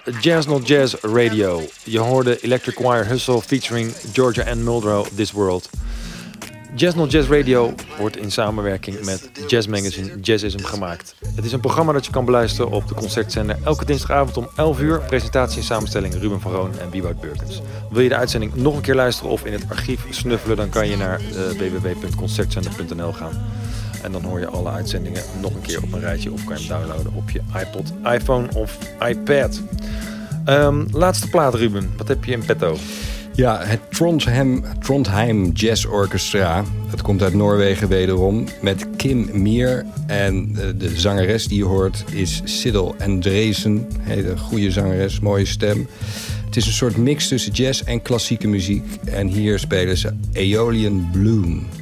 Jazz Not Jazz Radio. Je hoorde Electric Choir Hustle featuring Georgia Ann Muldrow, This World. Jazz Not Jazz Radio wordt in samenwerking met jazzmagazine Jazzism gemaakt. Het is een programma dat je kan beluisteren op de Concertzender elke dinsdagavond om 11 uur. Presentatie en samenstelling Ruben van Roon en Wieboud Beurkens. Wil je de uitzending nog een keer luisteren of in het archief snuffelen, dan kan je naar www.concertzender.nl gaan. En dan hoor je alle uitzendingen nog een keer op een rijtje of kan je hem downloaden op je iPod, iPhone of iPad. Laatste plaat, Ruben. Wat heb je in petto? Ja, het Trondheim Jazz Orchestra. Dat komt uit Noorwegen wederom. Met Kim Mier. En de zangeres die je hoort is Siddel Andresen. Hele goede zangeres, mooie stem. Het is een soort mix tussen jazz en klassieke muziek. En hier spelen ze Aeolian Bloom.